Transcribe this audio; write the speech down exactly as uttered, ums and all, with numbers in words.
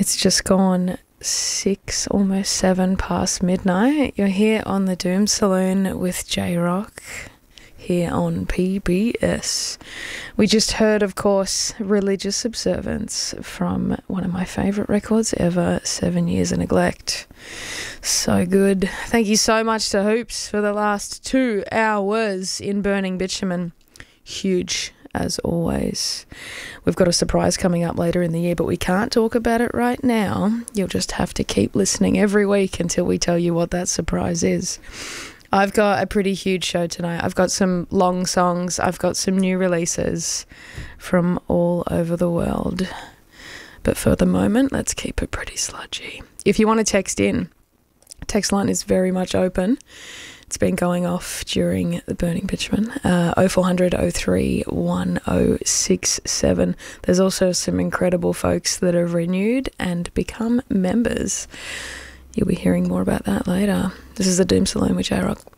It's just gone six, almost seven past midnight. You're here on the Doom Saloon with J-Rock here on P B S. We just heard, of course, Religious Observance from one of my favourite records ever, Seven Years of Neglect. So good. Thank you so much to Hoops for the last two hours in Burning Bitumen. Huge, as always. We've got a surprise coming up later in the year, but we can't talk about it right now. You'll just have to keep listening every week until we tell you what that surprise is. I've got a pretty huge show tonight. I've got some long songs. I've got some new releases from all over the world. But for the moment, let's keep it pretty sludgy. If you want to text in, text line is very much open. It's been going off during the Burning Bitumen. Uh, oh four hundred, oh three, one oh six seven. There's also some incredible folks that have renewed and become members. You'll be hearing more about that later. This is the Doom Saloon with J-Rock.